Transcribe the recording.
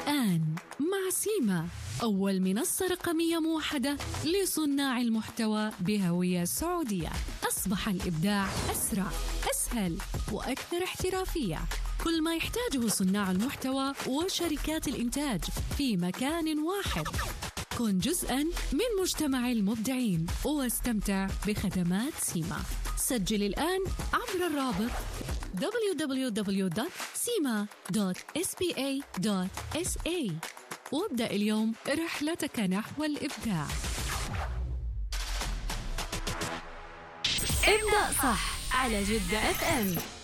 الآن مع سيما، أول منصة رقمية موحدة لصناع المحتوى بهوية سعودية. أصبح الإبداع أسرع، أسهل وأكثر احترافية. كل ما يحتاجه صناع المحتوى وشركات الإنتاج في مكان واحد. كن جزءاً من مجتمع المبدعين واستمتع بخدمات سيما. سجل الآن عبر الرابط www.sima.spa.sa وابدأ اليوم رحلتك نحو الإبداع. ابدأ صح على جدة FM.